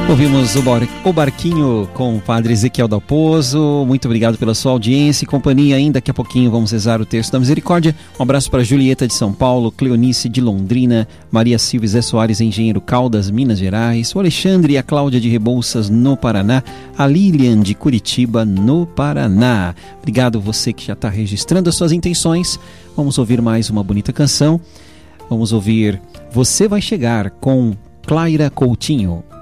Ouvimos o Barquinho com o Padre Ezequiel Dalpozo. Muito obrigado pela sua audiência e companhia. Ainda daqui a pouquinho vamos rezar o Terço da Misericórdia. Um abraço para Julieta de São Paulo, Cleonice de Londrina, Maria Silva e Zé Soares, Engenheiro Caldas, Minas Gerais, o Alexandre e a Cláudia de Rebouças, no Paraná, a Lilian de Curitiba, no Paraná. Obrigado você que já está registrando as suas intenções. Vamos ouvir mais uma bonita canção. Vamos ouvir Você Vai Chegar com Clara Coutinho.